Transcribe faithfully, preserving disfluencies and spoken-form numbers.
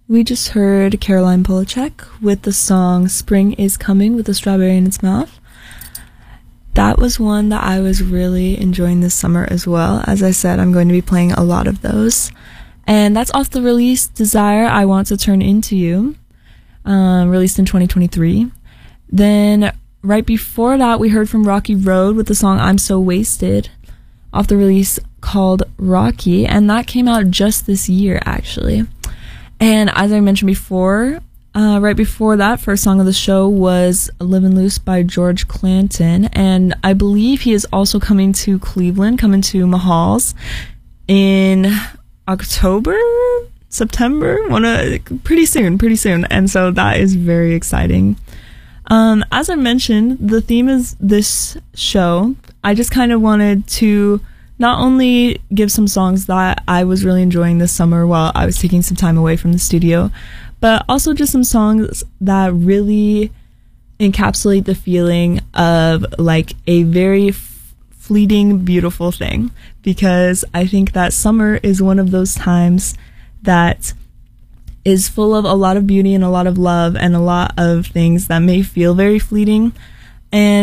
We just heard Caroline Polachek with the song Spring is Coming with a Strawberry in Its Mouth. That was one that I was really enjoying this summer as well. As I said, I'm going to be playing a lot of those. And that's off the release Desire, I Want to Turn Into You, uh, released in twenty twenty-three. Then right before that, we heard from Rocky Road with the song I'm So Wasted, off the release called Rocky, and that came out just this year, actually. And as I mentioned before, uh, right before that, first song of the show was Livin' Loose by George Clanton, and I believe he is also coming to Cleveland, coming to Mahal's in October, September, one uh, pretty soon, pretty soon, and so that is very exciting. Um, as I mentioned, the theme is this show. I just kind of wanted to not only give some songs that I was really enjoying this summer while I was taking some time away from the studio, but also just some songs that really encapsulate the feeling of like a very f- fleeting, beautiful thing. Because I think that summer is one of those times that is full of a lot of beauty and a lot of love and a lot of things that may feel very fleeting. And